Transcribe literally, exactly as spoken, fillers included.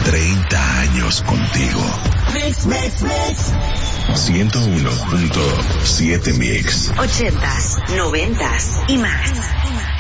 treinta años contigo. Mix, mix, mix. ciento uno punto siete Mix. Ochentas, noventas y más.